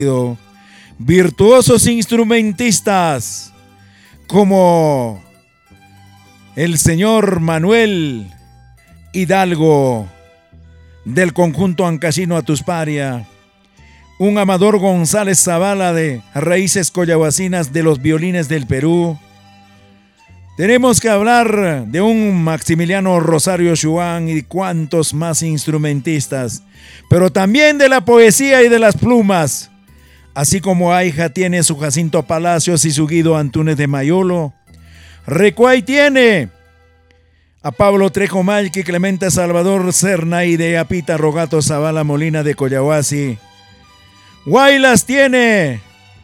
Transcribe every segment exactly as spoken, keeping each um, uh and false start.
virtuosos instrumentistas como el señor Manuel Hidalgo del conjunto Ancashino Atusparia, un Amador González Zavala de raíces coyahuasinas de los violines del Perú. Tenemos que hablar de un Maximiliano Rosario Shuán y cuantos más instrumentistas, pero también de la poesía y de las plumas, así como Aija tiene su Jacinto Palacios y su Guido Antúnez de Mayolo. Recuay tiene a Pablo Trejo Malqui, Clemente Salvador Serna y de Apita Rogato Zavala Molina de Coyahuasi. Guaylas tiene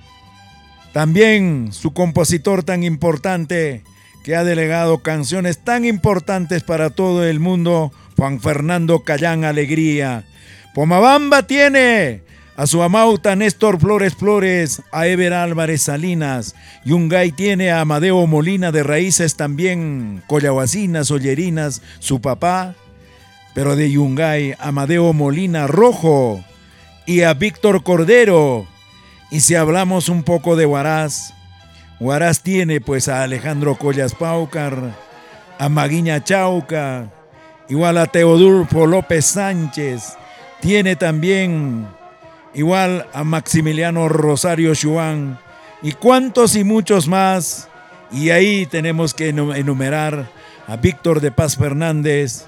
también su compositor tan importante que ha delegado canciones tan importantes para todo el mundo, Juan Fernando Callán Alegría. Pomabamba tiene a su amauta Néstor Flores Flores, a Ever Álvarez Salinas. Yungay tiene a Amadeo Molina de raíces también coyahuasinas, ollerinas, su papá, pero de Yungay, Amadeo Molina Rojo y a Víctor Cordero. Y si hablamos un poco de Huaraz, Huaraz tiene pues a Alejandro Collas Paucar, a Maguiña Chauca, igual a Teodulfo López Sánchez, tiene también igual a Maximiliano Rosario Shuán y cuantos y muchos más. Y ahí tenemos que enumerar a Víctor de Paz Fernández,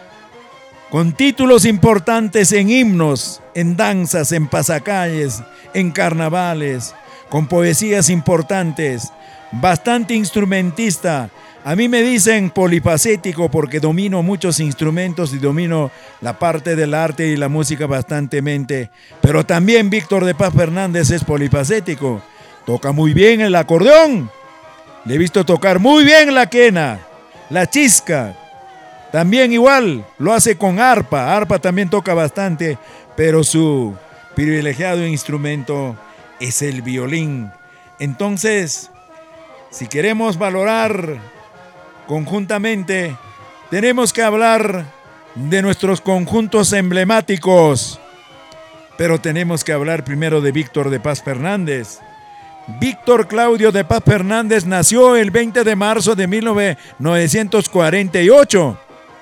con títulos importantes en himnos, en danzas, en pasacalles, en carnavales, con poesías importantes, bastante instrumentista. A mí me dicen polifacético porque domino muchos instrumentos y domino la parte del arte y la música bastantemente. Pero también Víctor de Paz Fernández es polifacético. Toca muy bien el acordeón. Le he visto tocar muy bien la quena, la chisca. También igual lo hace con arpa. Arpa también toca bastante, pero su privilegiado instrumento es el violín. Entonces, si queremos valorar conjuntamente, tenemos que hablar de nuestros conjuntos emblemáticos, pero tenemos que hablar primero de Víctor de Paz Fernández. Víctor Claudio de Paz Fernández nació el veinte de marzo de mil novecientos cuarenta y ocho.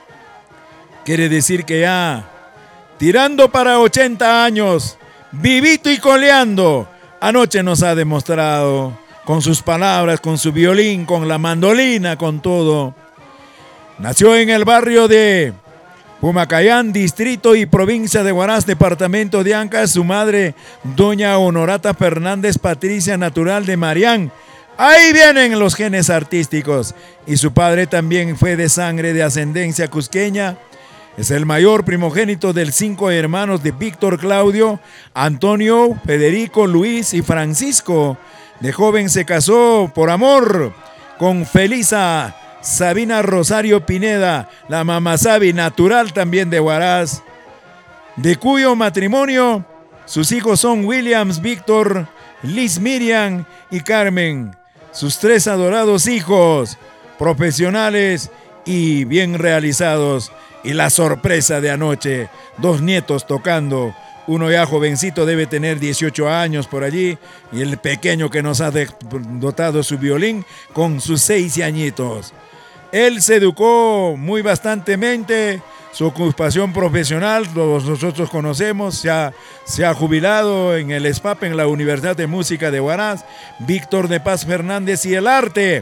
Quiere decir que ya tirando para ochenta años, vivito y coleando, anoche nos ha demostrado con sus palabras, con su violín, con la mandolina, con todo. Nació en el barrio de Pumacayán, distrito y provincia de Huaraz, departamento de Ancash. Su madre, doña Honorata Fernández Patricia, natural de Marián. Ahí vienen los genes artísticos. Y su padre también fue de sangre de ascendencia cusqueña. Es el mayor primogénito de cinco hermanos de Víctor Claudio, Antonio, Federico, Luis y Francisco. De joven se casó por amor con Felisa Sabina Rosario Pineda, la mamasabi natural también de Huaraz, de cuyo matrimonio sus hijos son Williams, Víctor, Liz Miriam y Carmen. Sus tres adorados hijos, profesionales y bien realizados. Y la sorpresa de anoche, dos nietos tocando. Uno ya jovencito, debe tener dieciocho años por allí, y el pequeño que nos ha dotado su violín con sus seis añitos. Él se educó muy bastantemente, su ocupación profesional, todos nosotros conocemos, se ha, se ha jubilado en el S P A P, en la Universidad de Música de Huaraz. Víctor de Paz Fernández y el arte.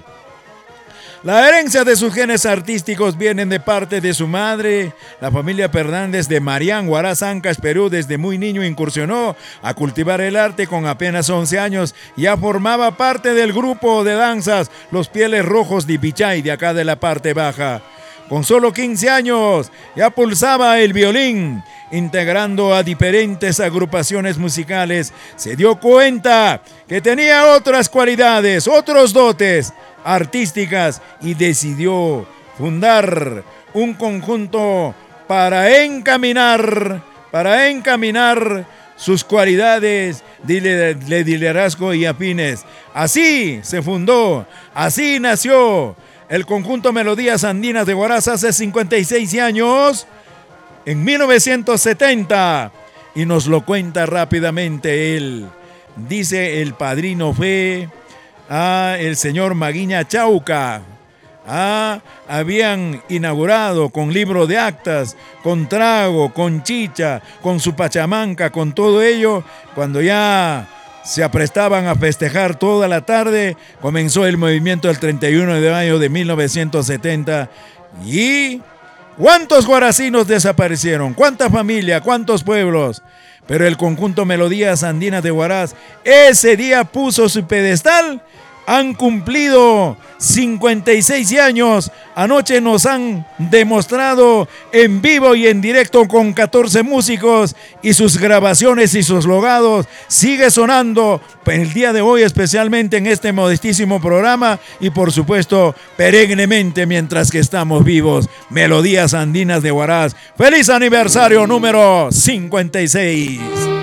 La herencia de sus genes artísticos vienen de parte de su madre. La familia Fernández de Marián, Huaraz, Ancash, Perú, desde muy niño incursionó a cultivar el arte. Con apenas once años ya formaba parte del grupo de danzas Los Pieles Rojos de Pichay, de acá de la parte baja. Con solo quince años ya pulsaba el violín, integrando a diferentes agrupaciones musicales. Se dio cuenta que tenía otras cualidades, otros dotes artísticas y decidió fundar un conjunto para encaminar, para encaminar sus cualidades de liderazgo y afines. Así se fundó, así nació el conjunto Melodías Andinas de Huaraz hace cincuenta y seis años, en mil novecientos setenta, y nos lo cuenta rápidamente él. dice el padrino Fe, ah, el señor Maguiña Chauca. Ah, habían inaugurado con libro de actas, con trago, con chicha, con su pachamanca, con todo ello. Cuando ya se aprestaban a festejar toda la tarde, comenzó el movimiento del treinta y uno de mayo de mil novecientos setenta. ¿Y cuántos guaracinos desaparecieron? ¿Cuánta familia? ¿Cuántos pueblos? Pero el conjunto Melodías Andinas de Huaraz ese día puso su pedestal. Han cumplido cincuenta y seis años. Anoche nos han demostrado en vivo y en directo con catorce músicos y sus grabaciones y sus logados. Sigue sonando el día de hoy, especialmente en este modestísimo programa y por supuesto perennemente mientras que estamos vivos. Melodías Andinas de Huaraz. ¡Feliz aniversario número cincuenta y seis!